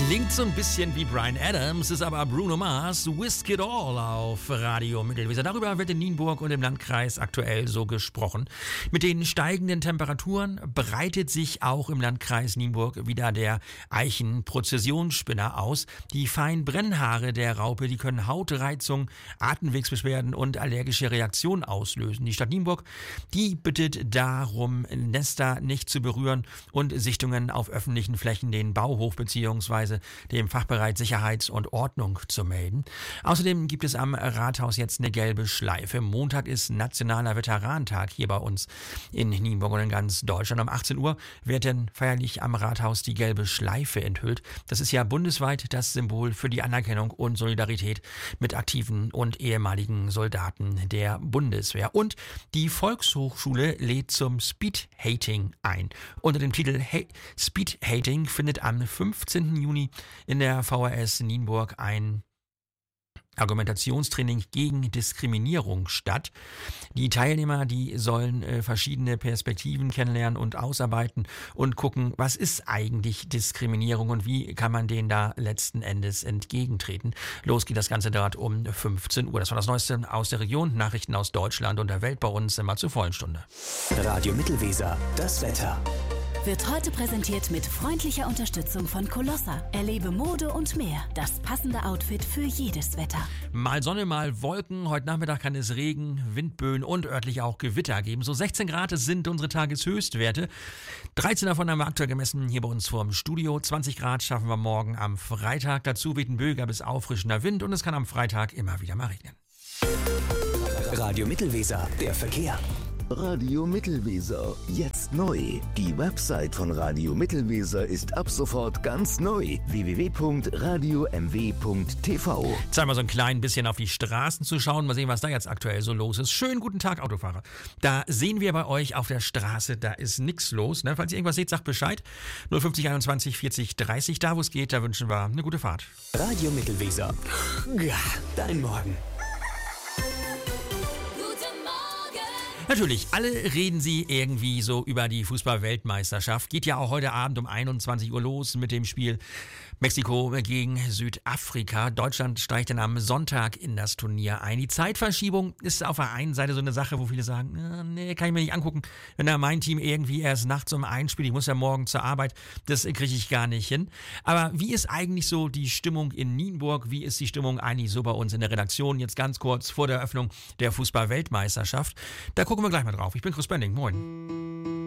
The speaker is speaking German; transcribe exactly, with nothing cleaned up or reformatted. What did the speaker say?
Klingt so ein bisschen wie Bryan Adams, ist aber Bruno Mars, Whisk It All auf Radio Mittelweser. Darüber wird in Nienburg und im Landkreis aktuell so gesprochen. Mit den steigenden Temperaturen breitet sich auch im Landkreis Nienburg wieder der Eichenprozessionsspinner aus. Die feinen Brennhaare der Raupe, die können Hautreizung, Atemwegsbeschwerden und allergische Reaktionen auslösen. Die Stadt Nienburg, die bittet darum, Nester nicht zu berühren und Sichtungen auf öffentlichen Flächen den Bauhof bzw. dem Fachbereich Sicherheit und Ordnung zu melden. Außerdem gibt es am Rathaus jetzt eine gelbe Schleife. Montag ist Nationaler Veteranentag hier bei uns in Nienburg und in ganz Deutschland. Um achtzehn Uhr wird dann feierlich am Rathaus die gelbe Schleife enthüllt. Das ist ja bundesweit das Symbol für die Anerkennung und Solidarität mit aktiven und ehemaligen Soldaten der Bundeswehr. Und die Volkshochschule lädt zum Speed-Hating ein. Unter dem Titel hey, Speed-Hating findet am fünfzehnten Juni in der V H S Nienburg ein Argumentationstraining gegen Diskriminierung statt. Die Teilnehmer, die sollen äh, verschiedene Perspektiven kennenlernen und ausarbeiten und gucken, was ist eigentlich Diskriminierung und wie kann man denen da letzten Endes entgegentreten. Los geht das Ganze dort um fünfzehn Uhr. Das war das Neueste aus der Region. Nachrichten aus Deutschland und der Welt bei uns immer zur vollen Stunde. Radio Mittelweser, das Wetter. Wird heute präsentiert mit freundlicher Unterstützung von Colossa. Erlebe Mode und mehr. Das passende Outfit für jedes Wetter. Mal Sonne, mal Wolken. Heute Nachmittag kann es Regen, Windböen und örtlich auch Gewitter geben. So sechzehn Grad sind unsere Tageshöchstwerte. dreizehn davon haben wir aktuell gemessen hier bei uns vor dem Studio. zwanzig Grad schaffen wir morgen am Freitag. Dazu weht ein böiger bis auffrischender Wind und es kann am Freitag immer wieder mal regnen. Radio Mittelweser, der Verkehr. Radio Mittelweser, jetzt neu. Die Website von Radio Mittelweser ist ab sofort ganz neu. w w w punkt radio m w punkt t v. Zeit mal so ein klein bisschen auf die Straßen zu schauen. Mal sehen, was da jetzt aktuell so los ist. Schönen guten Tag, Autofahrer. Da sehen wir bei euch auf der Straße, da ist nichts los. Ne? Falls ihr irgendwas seht, sagt Bescheid. null fünfzig einundzwanzig vierzig dreißig, da wo es geht, da wünschen wir eine gute Fahrt. Radio Mittelweser. Ja, dein Morgen. Natürlich, alle reden sie irgendwie so über die Fußball-Weltmeisterschaft. Geht ja auch heute Abend um einundzwanzig Uhr los mit dem Spiel Mexiko gegen Südafrika. Deutschland steigt dann am Sonntag in das Turnier ein. Die Zeitverschiebung ist auf der einen Seite so eine Sache, wo viele sagen, nee, kann ich mir nicht angucken, wenn da mein Team irgendwie erst nachts um eins spielt. Ich muss ja morgen zur Arbeit, das kriege ich gar nicht hin. Aber wie ist eigentlich so die Stimmung in Nienburg? Wie ist die Stimmung eigentlich so bei uns in der Redaktion? Jetzt ganz kurz vor der Eröffnung der Fußball-Weltmeisterschaft. Da gucken wir gleich mal drauf. Ich bin Chris Bending. Moin.